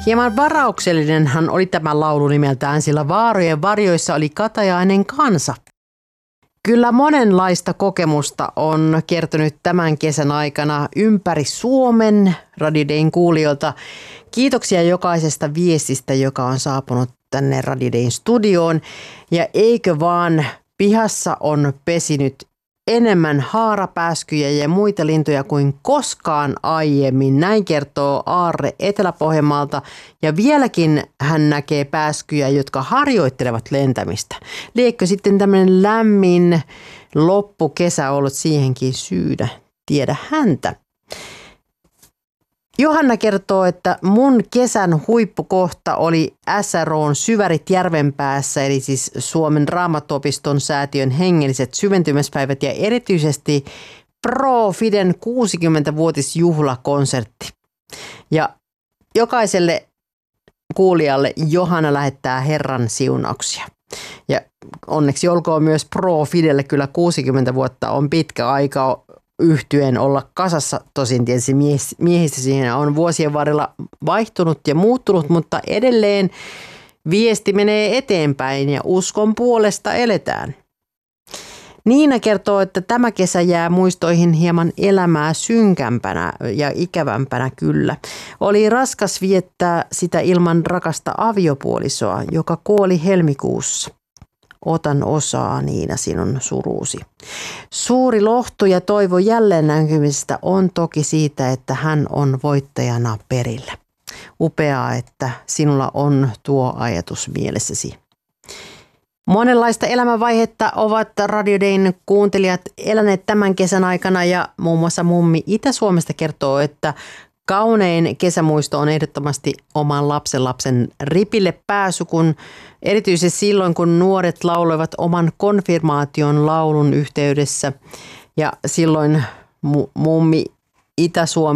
Hieman varauksellinenhan oli tämä laulu nimeltään, sillä vaarojen varjoissa oli katajainen kansa. Kyllä monenlaista kokemusta on kertynyt tämän kesän aikana ympäri Suomen Radio Dayn kuulijoilta. Kiitoksia jokaisesta viestistä, joka on saapunut tänne Radio Dayn studioon. Ja eikö vaan pihassa on pesinyt enemmän haarapääskyjä ja muita lintuja kuin koskaan aiemmin. Näin kertoo Aarre Etelä-Pohjanmaalta. Ja vieläkin hän näkee pääskyjä, jotka harjoittelevat lentämistä. Liekö sitten tämmöinen lämmin loppukesä ollut siihenkin syynä? Tiedä häntä. Johanna kertoo, että mun kesän huippukohta oli SROn Syvärit Järvenpäässä, eli siis Suomen Raamattuopiston säätiön hengelliset syventymispäivät ja erityisesti Pro Fiden 60-vuotisjuhlakonsertti. Ja jokaiselle kuulijalle Johanna lähettää Herran siunauksia. Ja onneksi olkoon myös Pro Fidelle, kyllä 60 vuotta on pitkä aika yhtyen olla kasassa. Tosin tietysti miehistä siinä on vuosien varrella vaihtunut ja muuttunut, mutta edelleen viesti menee eteenpäin ja uskon puolesta eletään. Niina kertoo, että tämä kesä jää muistoihin hieman elämää synkämpänä ja ikävämpänä kyllä. Oli raskas viettää sitä ilman rakasta aviopuolisoa, joka kuoli helmikuussa. Otan osaa, Niina, sinun suruusi. Suuri lohtu ja toivo jälleen näkymisestä on toki siitä, että hän on voittajana perillä. Upeaa, että sinulla on tuo ajatus mielessäsi. Monenlaista elämänvaihetta ovat Radio Dayn kuuntelijat eläneet tämän kesän aikana ja muun muassa mummi Itä-Suomesta kertoo, että kaunein kesämuisto on ehdottomasti oman lapsen ripille pääsy, kun erityisesti silloin, kun nuoret lauloivat oman konfirmaation laulun yhteydessä ja silloin mummi Itä-Suomesta